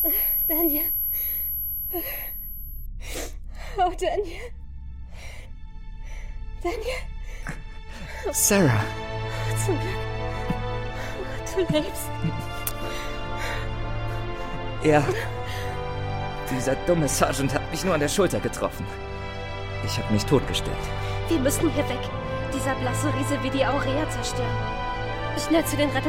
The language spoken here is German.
Daniel. Oh, Daniel. Daniel. Sarah. Zum Glück. Du lebst. Ja. Dieser dumme Sergeant hat mich nur an der Schulter getroffen. Ich habe mich totgestellt. Wir müssen hier weg. Dieser blasse Riese will die Aurea zerstören. Schnell zu den